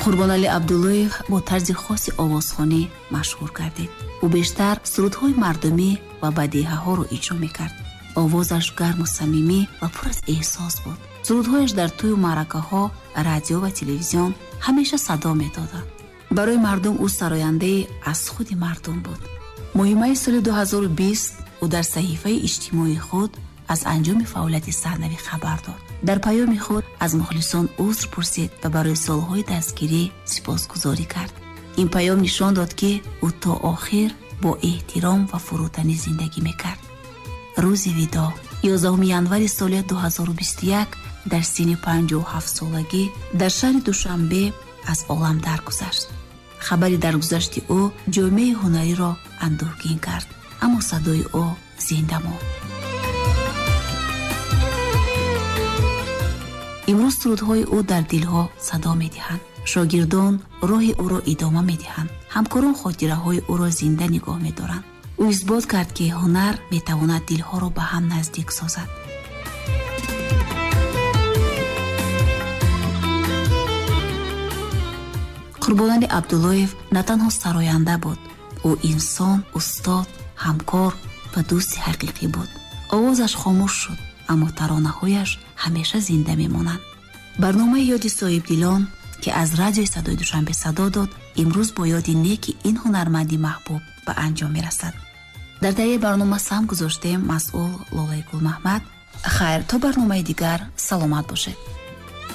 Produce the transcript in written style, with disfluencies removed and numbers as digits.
қурбонали абдуллоев бо тарзи хоси овозхонӣ машҳур гардид. ӯ бештар сурудҳои мардумӣ ва бадиҳаҳоро иҷро мекард. овозаш гарму самимӣ ва пур аз эҳсос буд. сурудҳояш дар тӯю маъракаҳо, радио ва телевизион ҳамеша садо медоданд. барои мардум ӯ сарояндаи аз худи мардум буд. моҳимаи соли 2020 ӯ дар саҳифаи иҷтимоии худ аз анҷоми фаъолияти саҳнавӣ хабар дод. дар паёми худ аз мухлисон узр пурсид ва барои солҳои дастгирӣ сипосгузорӣ кард. ин паём нишон дод, ки ӯ то охир бо эҳтиром ва фурӯтанӣ зиндагӣ мекард. рӯзи видо 11 январи соли 2021 дар синни 57 солагӣ дар шаҳри Душанбе аз олам даргузашт. хабари даргузашти ӯ ҷомеаи ҳунариро андӯҳгин кард, аммо садои ӯ зинда монд. имрӯз сурудҳои ӯ дар дилҳо садо медиҳанд. шогирдон роҳи ӯро идома медиҳанд. ҳамкорон хотираҳои ӯро зинда нигоҳ медоранд. ӯ исбот кард, ки ҳунар метавонад дилҳоро ба ҳам наздик созад. қурбонали абдуллоев на танҳо сароянда буд, ӯ инсон, устод, ҳамкор ва дӯсти ҳақиқӣ буд. овозаш хомӯш шуд, аммо таронаҳояш ҳамеша зинда мемонанд. барномаи ёди соҳибдилон, ки аз радиои садои Душанбе садо дод, имрӯз бо ёди неки ин ҳунарманди маҳбуб ба анҷом мерасад. дар таҳияи барнома сам гузоштем масъул Лолаи Гулмаҳмад. хайр, то барномаи дигар саломат бошед.